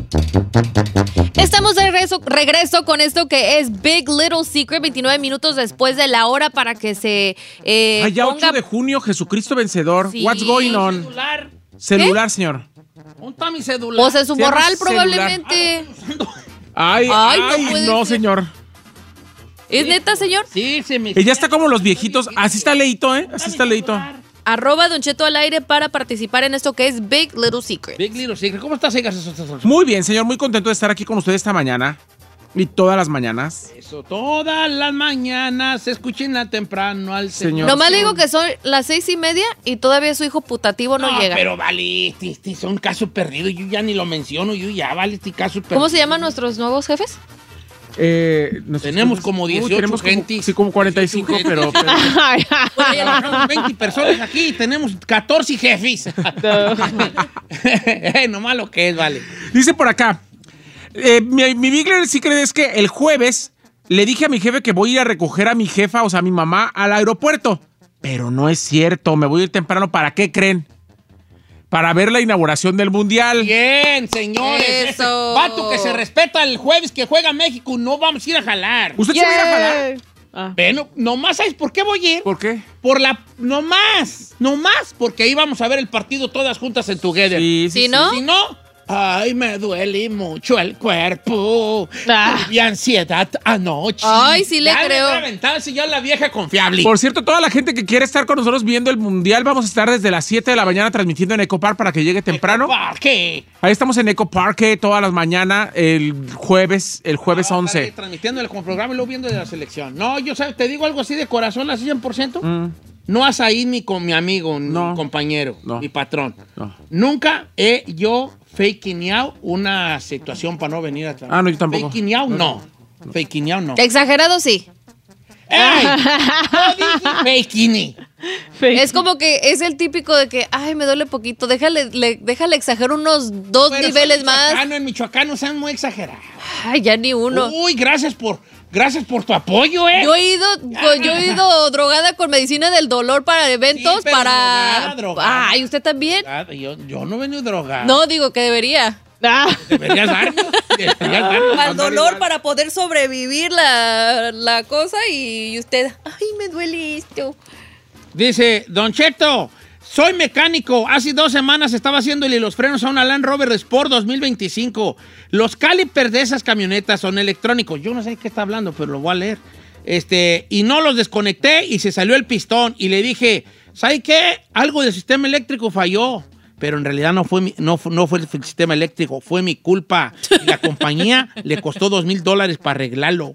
Estamos de regreso con esto que es Big Little Secret, 29 minutos después de la hora para que se ya ponga... 8 de junio, Jesucristo vencedor. Sí. What's going on? Celular, señor. ¿Dónde está mi celular? Pues en su Se llama morral celular. probablemente. Ay, no puede no, ser. señor. ¿Es neta, señor? Sí, se me... Ella está como los viejitos. Así está leíto, ¿eh? Así está leíto. @ Don Cheto al aire para participar en esto que es Big Little Secret. Big Little Secret. ¿Cómo estás, Egas? Muy bien, señor. Muy contento de estar aquí con ustedes esta mañana. Y todas las mañanas. Eso, todas las mañanas escuchen temprano al señor. Nomás le digo que son las 6:30 y todavía su hijo putativo no llega. Pero vale, este es un caso perdido. Yo ya ni lo menciono. Yo ya vale este caso perdido. ¿Cómo se llaman nuestros nuevos jefes? Tenemos como 18 tenemos gentes. Sí, como 45, pero... Tenemos 20 personas aquí y tenemos 14 jefes. Nomás lo que es, vale. Dice por acá, mi Big Little Secret es que el jueves le dije a mi jefe que voy a ir a recoger a mi jefa, o sea, a mi mamá, al aeropuerto. Pero no es cierto, me voy a ir temprano. ¿Para qué creen? Para ver la inauguración del Mundial. Bien, señores. Eso. Vato que se respeta el jueves que juega México, no vamos a ir a jalar. ¿Usted se va a ir a jalar? Bueno, nomás, ¿sabes por qué voy a ir? ¿Por qué? Nomás, porque ahí vamos a ver el partido todas juntas en Together. ¿Sí, no? Si no, ay, me duele mucho el cuerpo. Y ansiedad anoche. Ay, sí le Ya creo. Me aventaba si yo la vieja confiable. Por cierto, toda la gente que quiere estar con nosotros viendo el Mundial, vamos a estar desde las 7 de la mañana transmitiendo en Eco Park para que llegue temprano. ¿Qué? Ahí estamos en Eco Park todas las mañanas, el jueves 11. Transmitiéndole como programa y luego viendo de la selección. No, yo ¿sabes? Te digo algo así de corazón, así 100%. No has ahí ni con mi amigo, ni No. mi compañero, No. mi patrón. No. Nunca he yo fakeado una situación para no venir a trabajar. No, yo tampoco. Fakeado no. Fakeado no. Exagerado sí. ¡Ey! No dije fakeini. Es como que es el típico de que, ay, me duele poquito, déjale exagerar unos 2 Pero niveles soy más. michoacano, en Michoacán no sean muy exagerados. Ay, ya ni uno. Uy, gracias por tu apoyo, ¿eh? Yo he ido drogada con medicina del dolor para eventos, Sí, pero para... drogada. Ay, ¿usted también? Yo no vengo drogado. No, digo que debería. Deberías darme. Al dolor para poder sobrevivir la cosa y usted, ay, me duele esto. Dice, Don Cheto, soy mecánico. Hace 2 semanas estaba haciéndole los frenos a una Land Rover Sport 2025. Los calipers de esas camionetas son electrónicos. Yo no sé de qué está hablando, pero lo voy a leer. Y no los desconecté y se salió el pistón. Y le dije, ¿sabe qué? Algo del sistema eléctrico falló. Pero en realidad no fue el sistema eléctrico, fue mi culpa. Y la compañía le costó $2,000 para arreglarlo.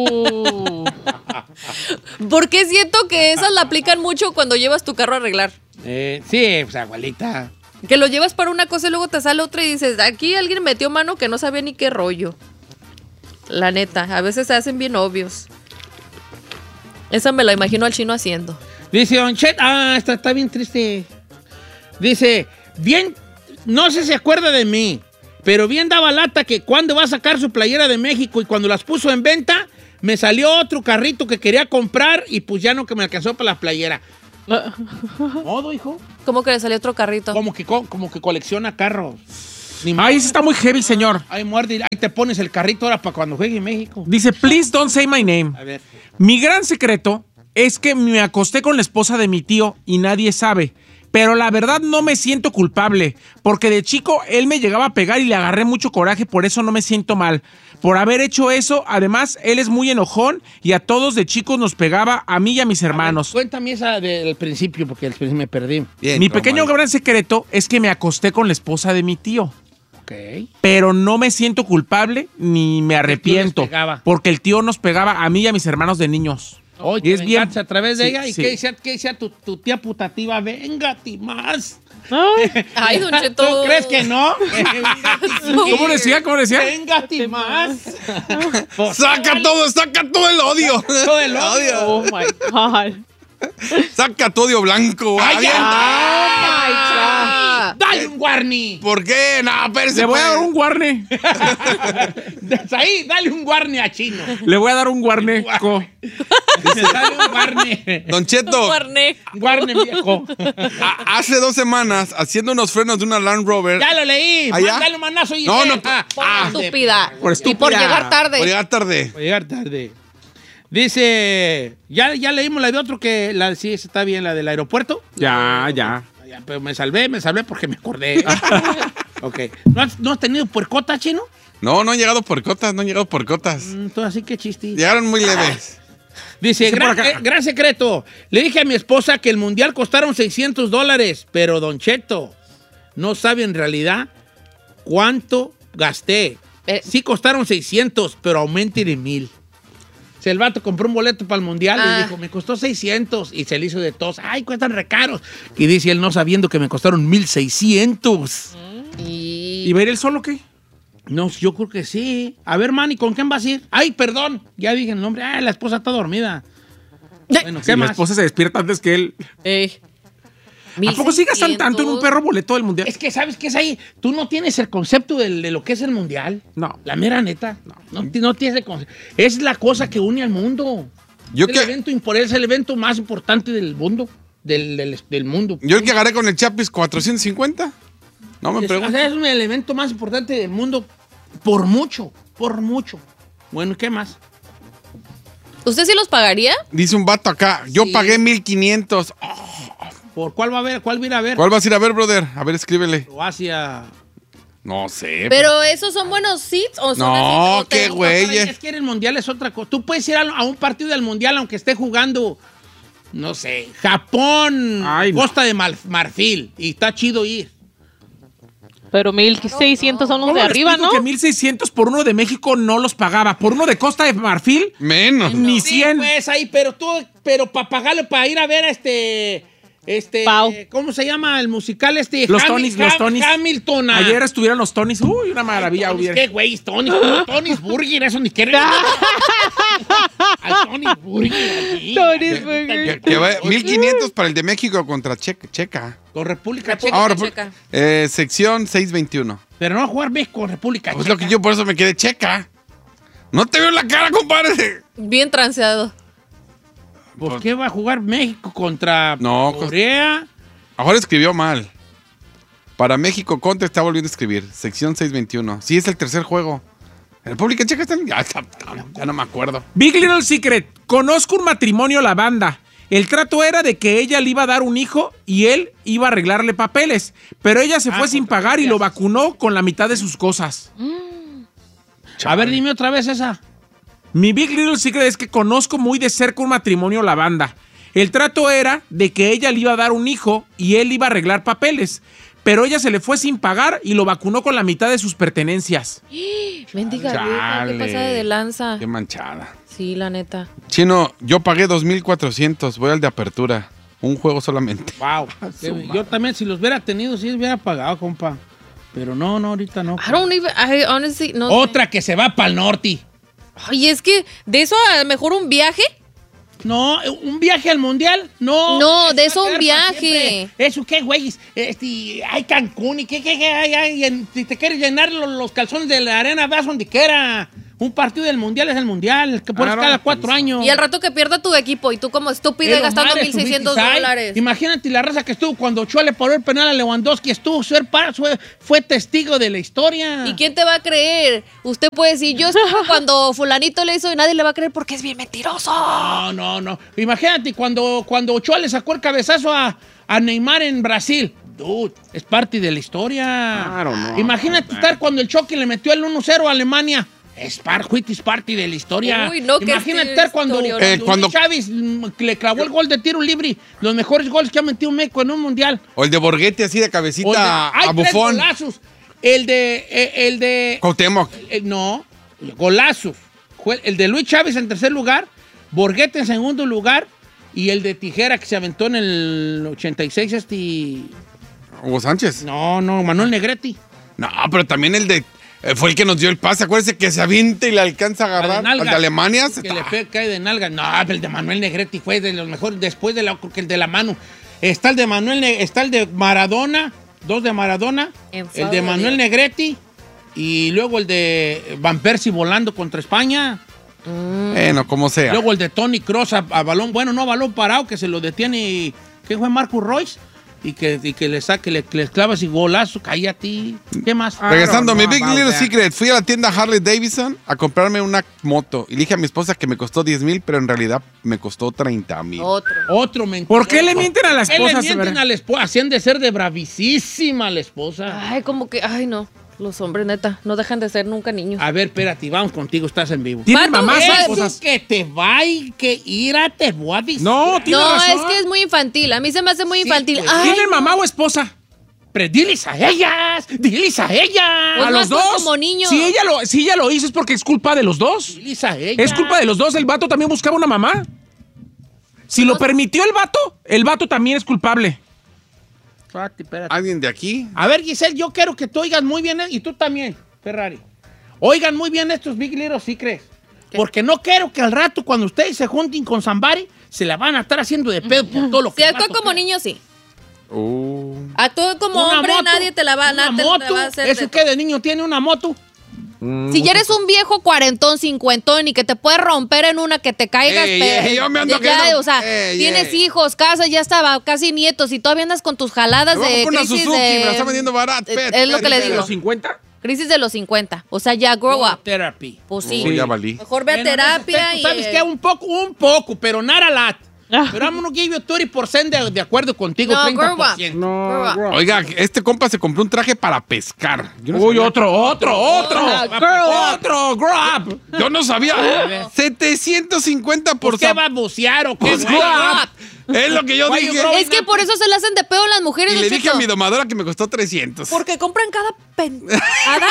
Porque siento que esas la aplican mucho cuando llevas tu carro a arreglar. Sí, pues abuelita. Que lo llevas para una cosa y luego te sale otra y dices, aquí alguien metió mano que no sabía ni qué rollo. La neta, a veces se hacen bien obvios. Esa me la imagino al chino haciendo. Dice Don Chet, está bien triste. Dice, bien, no sé si se acuerda de mí, pero bien daba lata que cuando va a sacar su playera de México y cuando las puso en venta, me salió otro carrito que quería comprar y pues ya no que me alcanzó para la playera. ¿Modo, hijo? ¿Cómo que le salió otro carrito? Como que colecciona carros. Ay, ese está muy heavy, señor. Ay, muerde, ahí te pones el carrito ahora para cuando juegue en México. Dice, please don't say my name. A ver. Mi gran secreto es que me acosté con la esposa de mi tío y nadie sabe. Pero la verdad no me siento culpable, porque de chico él me llegaba a pegar y le agarré mucho coraje, por eso no me siento mal. Por haber hecho eso, además, él es muy enojón y a todos de chicos nos pegaba, a mí y a mis hermanos. Cuéntame esa del principio, porque al principio me perdí. Mi pequeño gran secreto es que me acosté con la esposa de mi tío. Ok. Pero no me siento culpable ni me arrepiento, porque el tío nos pegaba a mí y a mis hermanos de niños. Oye, es bien a través de ella. ¿Y sí. qué decía tu tía putativa? Véngate más. Ay, Don Cheto. ¿Tú crees que no? ¿Cómo decía? Véngate más. Saca todo el odio. Todo el odio. Oh my God. Saca tu odio blanco. Ay, Avienta. ya. ¡Dale un warning! ¿Por qué? No, espérese. Le voy a dar pues. un guarne. Desde ahí, dale un warning a Chino. Le voy a dar un guarneco. Dale un warning. Don Cheto, Guarné. Warning, viejo. hace 2 semanas, haciendo unos frenos de una Land Rover. Ya lo leí. ¿Allá? Dale un manazo y No, no, Por estúpida. Por Y estúpida. por llegar tarde. Por llegar tarde. Voy a llegar tarde. Dice, ya leímos la de otro que, sí, esa está bien, la del aeropuerto. Ya. Ya, pero me salvé porque me acordé. Ok. ¿No has tenido puercota, Chino? No han llegado por cotas, Todo así que chiste. Llegaron muy leves. Dice, Dice por acá. gran secreto. Le dije a mi esposa que el mundial costaron $600, pero Don Cheto no sabe en realidad cuánto gasté. Sí costaron 600, pero aumenten en 1,000. Si el vato compró un boleto para el mundial y dijo, me costó 600, y se le hizo de tos. Ay, cuestan re caros. Y dice él, no sabiendo que me costaron 1,600. ¿Y va a ir él solo o qué? No, yo creo que sí. A ver, Manny, ¿con quién vas a ir? Ay, perdón, ya dije el nombre. Ay, la esposa está dormida. Bueno, ¿qué Si más? la esposa se despierta antes que él. ¿A poco sí gastan tanto en un perro boleto del mundial? Es que, ¿sabes qué es ahí? Tú no tienes el concepto de lo que es el mundial. No. La mera neta. No tienes el concepto. Es la cosa que une al mundo. Es el evento más importante del mundo. Del mundo. Yo el que agarré con el Chapis 450. No me pregunto. Es el evento más importante del mundo por mucho. Bueno, ¿qué más? ¿Usted sí los pagaría? Dice un vato acá, yo pagué 1,500. ¿Por cuál va a haber? ¿Cuál va a ir a ver? ¿Cuál vas a ir a ver, brother? A ver, escríbele. Croacia. No sé. ¿Pero esos son buenos seats o son No, así? ¿O te qué gusta? güey. Es que el mundial es otra cosa. Tú puedes ir a un partido del mundial aunque esté jugando, no sé, Japón, Ay, no. Costa de Marfil. Y está chido ir. Pero 1,600 son los de ¿Cómo le arriba, explico ¿no? que 1,600 por uno de México no los pagaba? Por uno de Costa de Marfil, Menos. ni Sí, 100. pues ahí, pero para pagarle para ir a ver a Pau. ¿cómo se llama el musical Los Tonys. Hamilton. Ayer estuvieron los Tonys. Uy, una maravilla hubiera. ¿Qué güey? Tony's Burger, eso ni quiere. Al Tony's Burger. allí. Tony's Burger. Que va- 1,500 para el de México contra Checa. Con República Checa. Ahora, Checa. sección 621. Pero no va a jugar México con República Pues Checa. lo que yo por eso me quedé Checa. No te veo la cara, compadre. Bien transeado. ¿Por qué va a jugar México contra No, Corea? Ahora escribió mal. Para México contra está volviendo a escribir. Sección 621. Sí, es el tercer juego. República Checa está... Ya no me acuerdo. Big Little Secret. Conozco un matrimonio lavanda. El trato era de que ella le iba a dar un hijo y él iba a arreglarle papeles. Pero ella se fue sin pagar y lo vacunó con la mitad de sus cosas. A ver, dime otra vez esa. Mi Big Little Secret es que conozco muy de cerca un matrimonio lavanda. El trato era de que ella le iba a dar un hijo y él iba a arreglar papeles. Pero ella se le fue sin pagar y lo vacunó con la mitad de sus pertenencias. Mendiga vieja, qué pasada de lanza. Qué manchada. Sí, la neta. Chino, yo pagué 2,400. Voy al de apertura. Un juego solamente. Wow. Yo también, si los hubiera tenido, sí los hubiera pagado, compa. Pero no, ahorita no. I don't even, I honestly, no sé. Otra que se va para el norte. Ay, es que de eso a lo mejor un viaje. No, un viaje al mundial, no. No, de eso Va a un quedar para viaje. siempre. Eso, ¿qué, güey? Hay Cancún y qué hay. Si te quieres llenar los calzones de la arena, vas donde quiera. Un partido del mundial es el mundial, que pones Claro, cada 4 años. Y al rato que pierda tu equipo y tú como estúpida Pero gastando madre, $1,600. Imagínate la raza que estuvo cuando Ochoa le paró el penal a Lewandowski. Fue testigo de la historia. ¿Y quién te va a creer? Usted puede decir, yo estuve cuando fulanito le hizo y nadie le va a creer porque es bien mentiroso. No. Imagínate cuando Ochoa le sacó el cabezazo a Neymar en Brasil. Dude, es parte de la historia. Claro, no. Imagínate estar cuando el Chucky le metió el 1-0 a Alemania. Es parte de la historia. Uy, no, que imagínate este estar cuando cuando- Chávez le clavó el gol de tiro libre. Los mejores goles que ha metido México en un mundial. O el de Borghetti así de cabecita Hay a 3 Bufón. golazos. El de Cuauhtémoc. no, golazos. Fue el de Luis Chávez en tercer lugar, Borghetti en segundo lugar y el de Tijera que se aventó en el 86 Hugo Sánchez. No, Manuel Negrete. No, pero también el de... fue el que nos dio el pase. Acuérdese que se avienta y le alcanza a agarrar. nalga. Al de Alemania. Que le cae de nalga. No, pero el de Manuel Negrete fue de los mejores después de creo que el de la mano. Está el de está el de Maradona 2 de Maradona, En el de Florida. Manuel Negretti y luego el de Van Persie volando contra España. Bueno, como sea. Luego el de Tony Kroos a balón, bueno, no, balón parado, que se lo detiene, ¿qué fue? Marcus Royce. Y que le saque, le clavas y golazo, cállate. ¿Qué más? Regresando, mi Big about Little that. Secret. Fui a la tienda Harley Davidson a comprarme una moto. Y le dije a mi esposa que me costó 10,000, pero en realidad me costó 30,000. Otro mentiroso. ¿Por qué le mienten a la ¿Por qué esposa? le mienten a la esposa? Hacían de ser de bravísima la esposa. Ay, como que, ay, no. Los hombres, neta, no dejan de ser nunca niños. A ver, espérate, vamos contigo, estás en vivo. Tienen Vato, mamás o eso esposas. Que te va y que ira, te voy a decir. No, tiene No, razón. es que es muy infantil. A mí se me hace muy Sí, infantil. pues. Ay, ¿Tienen mamá o esposa? Pero diles a ellas, diles a ellas. Pues a no los actúan dos. como niños. Si ella lo hizo es porque es culpa de los dos. Diles a ellas. Es culpa de los dos. El vato también buscaba una mamá. Si lo permitió el vato también es culpable. Espérate. ¿Alguien de aquí? A ver, Giselle, yo quiero que tú oigas muy bien, y tú también, Ferrari. Oigan muy bien estos Big Little Secrets. Porque no quiero que al rato, cuando ustedes se junten con Zambari, se la van a estar haciendo de pedo por todo lo que Si el actúa vato como quiere. niño, sí. Oh. Actúa como Una hombre, moto, nadie te la va, una nadie te moto. la va a hacer. ¿Eso qué de niño tiene una moto? Si ya eres un viejo cuarentón, cincuentón y que te puedes romper en una que te caigas, Ey, pero ey, yo me ando ya, quedando- o sea, ey, tienes ey. hijos, casa, ya estaba casi nietos y todavía andas con tus jaladas Me voy a de comprar una crisis Suzuki, de... me la está vendiendo barata. Es lo que le ¿De digo. los 50? Crisis de los 50. O sea, ya grow up. Therapy. Pues sí. Oh, ya valí. Mejor ve a Bueno, terapia y... ¿Sabes qué? Un poco, pero not a lot. Pero I'm gonna give you 30% de acuerdo contigo, No, grow 30%. up. Grow up. bro. Oiga, este compa se compró un traje para pescar. Yo no Uy, sabía. otro. Girl. Otro, grow up. Yo no sabía. 750%. ¿Por qué va a bucear o qué? Pues, güey? Es lo que yo Why dije. you grow- Es que por eso se le hacen de pedo las mujeres, Y Don le dije Cheto. a mi domadora que me costó 300. Porque compran cada pendejada.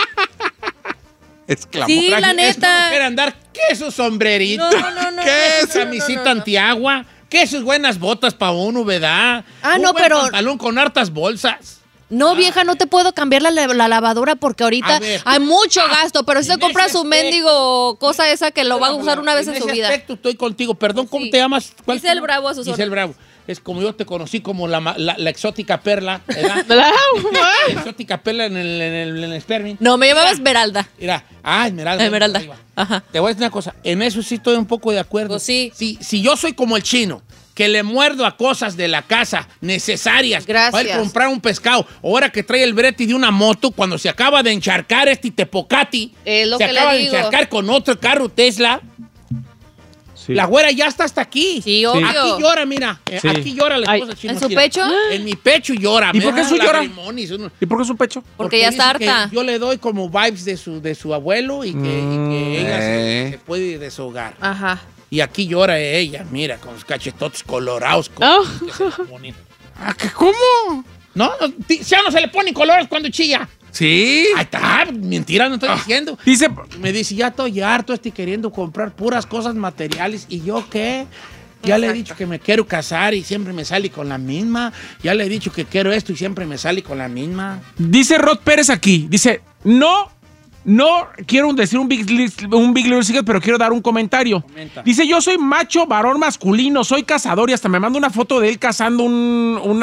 Exclamó. Sí, la Es como neta. quiere andar, ¿qué es su sombrerito? No. ¿Qué es no, camisita no. antiagua? ¿Qué sus buenas botas para uno, verdad? Ah, Un no, buen pero- pantalón con hartas bolsas. No, vieja, no te puedo cambiar la lavadora porque ahorita A ver. hay mucho gasto, pero si En se compra ese su aspecto- mendigo cosa esa que lo va a usar una vez en su ese vida. aspecto estoy contigo. Perdón, ¿cómo Sí. te llamas? ¿Cuál Giselle es tu nombre? Bravo, a sus Giselle órdenes. Bravo. Es como yo te conocí como la exótica perla, ¿verdad? La exótica perla en el Sperming. No, me llamaba Esmeralda. Mira, Esmeralda. Esmeralda. Arriba. Ajá. Te voy a decir una cosa, en eso sí estoy un poco de acuerdo. Pues sí. Si yo soy como el chino, que le muerdo a cosas de la casa necesarias Gracias. para ir a comprar un pescado, ahora que trae el brete de una moto, cuando se acaba de encharcar este Tepocati, Es lo se que le acaba de digo. encharcar con otro carro Tesla, Sí. la güera ya está hasta aquí. Sí, obvio. Aquí llora, mira, Sí. aquí llora la Ay, esposa chino. ¿en su mira. pecho? En mi pecho llora. ¿Y por qué me su da llora? lagrimones, uno- ¿Y por qué su pecho? Porque ya está dice que harta. yo le doy como vibes de su abuelo y que ella se puede deshogar. Ajá. Y aquí llora ella, mira, con los cachetotes colorados. Oh. Que se le ponen. Ah, ¿qué? ¿Cómo? No, ya no se le ponen colores cuando chilla. Sí. Ahí está, mentira, no estoy diciendo. Dice, Me dice, ya estoy harto, estoy queriendo comprar puras cosas materiales. ¿Y yo qué? Ya le he dicho que me quiero casar y siempre me sale con la misma. Ya le he dicho que quiero esto y siempre me sale con la misma. dice Rod Pérez aquí, dice, no quiero decir un Big Little Secret, pero quiero dar un comentario. Comenta. Dice, yo soy macho, varón masculino, soy cazador y hasta me manda una foto de él cazando un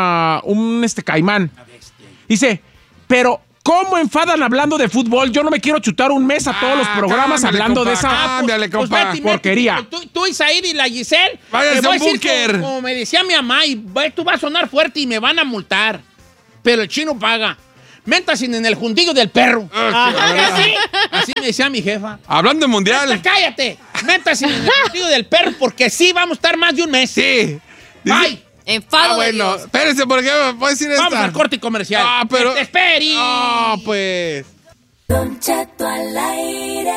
caimán. Dice, pero ¿cómo enfadan hablando de fútbol? Yo no me quiero chutar un mes a todos los programas cámbiale, hablando compa, de esa cámbiale, compa. vete y porquería. métete, Tú y Said y la Giselle. Váyanse te voy a un a decir búnker. Como me decía mi mamá, tú vas a sonar fuerte y me van a multar. Pero el chino paga. Méntase en el juntillo del perro. Así me decía mi jefa. Hablando de mundial. Cállate. Métase en el juntillo del perro porque sí vamos a estar más de un mes. Sí. Bye. Enfado de Bueno, Dios. espérese, porque voy a decir esta. Vamos al corte comercial. Ah, pero. ¡Que te espere! No, pues. Don Cheto al aire.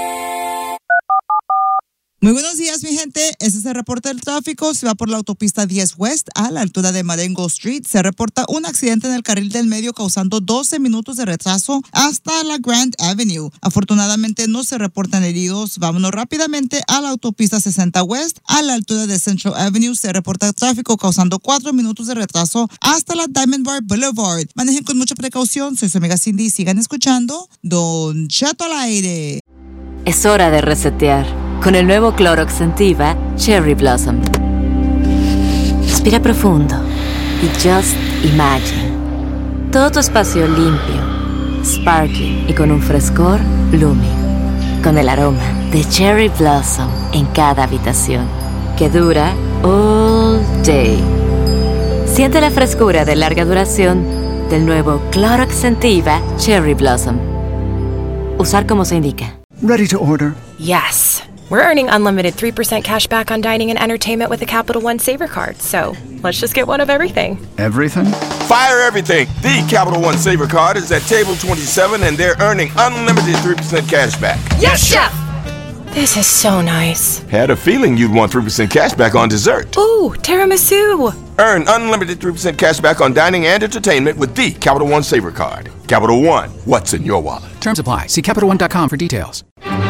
Muy buenos días, mi gente. Este es el reporte del tráfico. Se va por la autopista 10 West a la altura de Marengo Street. Se reporta un accidente en el carril del medio causando 12 minutos de retraso hasta la Grand Avenue. Afortunadamente no se reportan heridos. Vámonos rápidamente a la autopista 60 West a la altura de Central Avenue. Se reporta tráfico causando 4 minutos de retraso hasta la Diamond Bar Boulevard. Manejen con mucha precaución. Soy su amiga Cindy. Sigan escuchando Don Cheto al aire. Es hora de resetear con el nuevo Clorox Sentiva Cherry Blossom. Respira profundo y just imagine Todo tu espacio limpio, sparkly y con un frescor blooming. Con el aroma de Cherry Blossom en cada habitación, que dura all day. Siente la frescura de larga duración del nuevo Clorox Scentiva Cherry Blossom. Usar como se indica. Ready to order? Yes. We're earning unlimited 3% cash back on dining and entertainment with the Capital One Saver Card, so let's just get one of everything. Everything? Fire everything! The Capital One Saver Card is at table 27 and they're earning unlimited 3% cash back. Yes, Chef! This is so nice. Had a feeling you'd want 3% cash back on dessert. Ooh, tiramisu! Earn unlimited 3% cash back on dining and entertainment with the Capital One Saver Card. Capital One, what's in your wallet? Terms apply. See CapitalOne.com for details.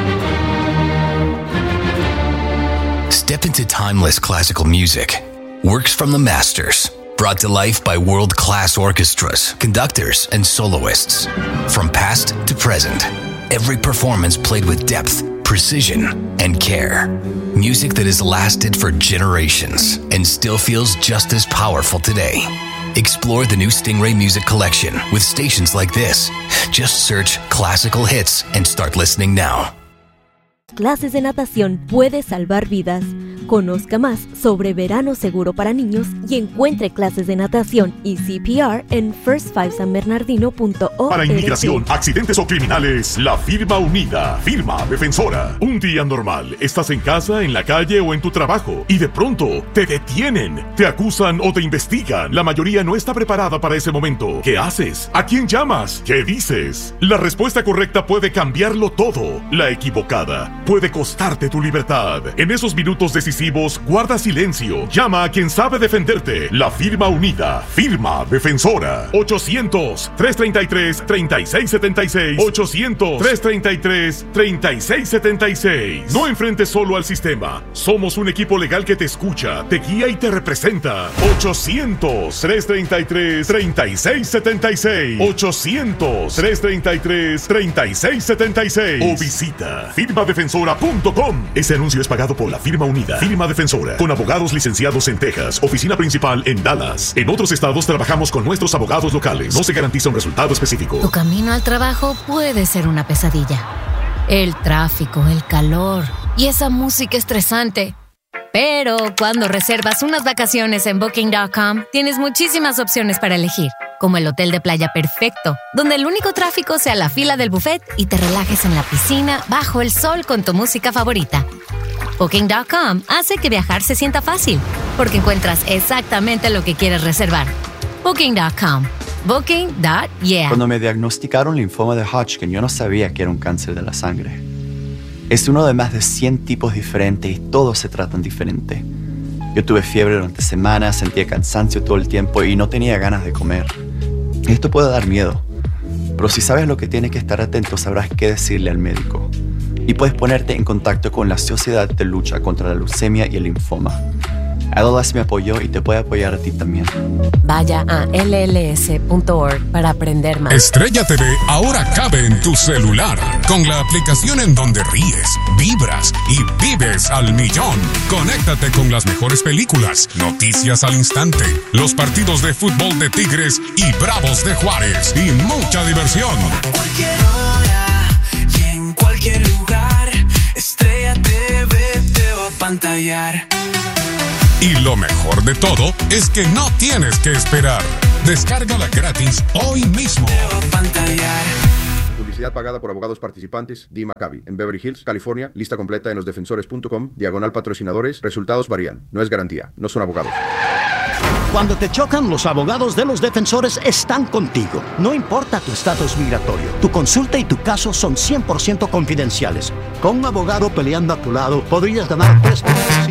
Step into timeless classical music. Works from the masters. Brought to life by world-class orchestras, conductors, and soloists. From past to present, every performance played with depth, precision, and care. Music that has lasted for generations and still feels just as powerful today. Explore the new Stingray Music Collection with stations like this. Just search classical hits and start listening now. Clases de natación puede salvar vidas. Conozca más sobre verano seguro para niños y encuentre clases de natación y CPR en first5sanbernardino.org. Para inmigración, accidentes o criminales, la firma unida, firma defensora. Un día normal, estás en casa, en la calle o en tu trabajo y de pronto te detienen, te acusan o te investigan. La mayoría no está preparada para ese momento. ¿Qué haces? ¿A quién llamas? ¿Qué dices? La respuesta correcta puede cambiarlo todo. La equivocada puede costarte tu libertad. En esos minutos decisivos, guarda silencio. Llama a quien sabe defenderte. La firma unida. Firma defensora. 800-333-3676. 800-333-3676. No enfrentes solo al sistema. Somos un equipo legal que te escucha, te guía y te representa. 800-333-3676. 800-333-3676. O visita firmadefensora.com. Ese anuncio es pagado por la firma unida. Firma defensora. Con abogados licenciados en Texas. Oficina principal en Dallas. En otros estados trabajamos con nuestros abogados locales. No se garantiza un resultado específico. Tu camino al trabajo puede ser una pesadilla. El tráfico, el calor y esa música estresante. Pero cuando reservas unas vacaciones en Booking.com, tienes muchísimas opciones para elegir. Como el hotel de playa perfecto, donde el único tráfico sea la fila del buffet y te relajes en la piscina bajo el sol con tu música favorita. Booking.com hace que viajar se sienta fácil, porque encuentras exactamente lo que quieres reservar. Booking.com. Booking.yeah. Cuando me diagnosticaron linfoma de Hodgkin, yo no sabía que era un cáncer de la sangre. Es uno de más de 100 tipos diferentes y todos se tratan diferente. Yo tuve fiebre durante semanas, sentía cansancio todo el tiempo y no tenía ganas de comer. Esto puede dar miedo, pero si sabes lo que tienes que estar atento, sabrás qué decirle al médico. Y puedes ponerte en contacto con la Sociedad de Lucha contra la Leucemia y el Linfoma. LLS me apoyó y te puede apoyar a ti también. Vaya a lls.org para aprender más. Estrella TV ahora cabe en tu celular, con la aplicación en donde ríes, vibras y vives al millón. Conéctate con las mejores películas, noticias al instante, los partidos de fútbol de Tigres y Bravos de Juárez y mucha diversión. Cualquier hora y en cualquier lugar, Estrella TV te va a pantallar. Y lo mejor de todo es que no tienes que esperar. Descárgala gratis hoy mismo. Publicidad pagada por abogados participantes. Dee Maccabi, en Beverly Hills, California. Lista completa en losdefensores.com. /patrocinadores. Resultados varían. No es garantía. No son abogados. Cuando te chocan, los abogados de Los Defensores están contigo. No importa tu estatus migratorio. Tu consulta y tu caso son 100% confidenciales. Con un abogado peleando a tu lado, podrías ganar 3 veces.